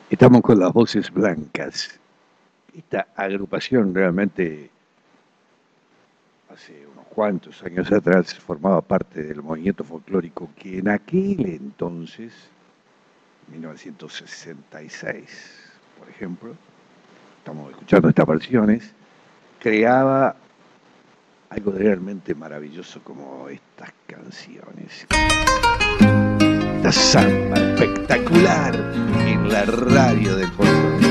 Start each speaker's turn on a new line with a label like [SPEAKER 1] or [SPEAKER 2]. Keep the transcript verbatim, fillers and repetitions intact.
[SPEAKER 1] Estamos con las Voces Blancas. Esta agrupación realmente hace unos cuantos años atrás formaba parte del movimiento folclórico que en aquel entonces, mil novecientos sesenta y seis, por ejemplo, estamos escuchando estas versiones, creaba algo realmente maravilloso como estas canciones. Esta samba espectacular en la radio del folclore.